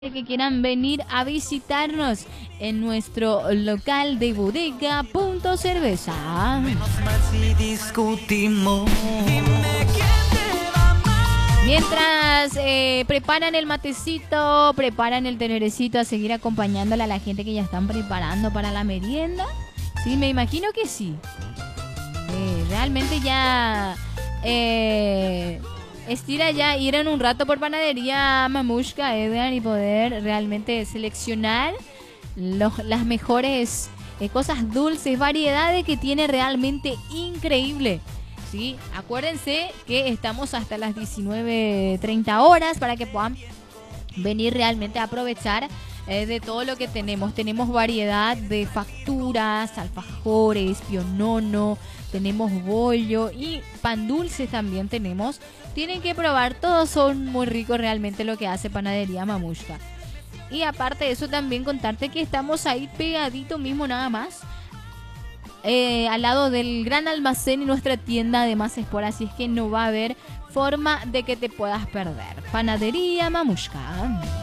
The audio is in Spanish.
que quieran venir a visitarnos en nuestro local de bodega Punto Cerveza. Menos mal si discutimos. Mientras preparan el matecito, preparan el tenerecito a seguir acompañándole a la gente que ya están preparando para la merienda. Sí, me imagino que sí. Realmente ya estira ya ir en un rato por panadería Mamushka, Edgar, y poder realmente seleccionar las mejores cosas dulces, variedades que tiene realmente increíble. ¿Sí? Acuérdense que estamos hasta las 19:30 horas para que puedan venir realmente a aprovechar de todo lo que tenemos. Tenemos variedad de facturas, alfajores, pionono, tenemos bollo y pan dulce también tenemos. Tienen que probar, todos son muy ricos realmente lo que hace Panadería Mamushka. Y aparte de eso también contarte que estamos ahí pegadito mismo nada más. Al lado del gran almacén y nuestra tienda de Más Sport, así es que no va a haber forma de que te puedas perder. Panadería Mamushka.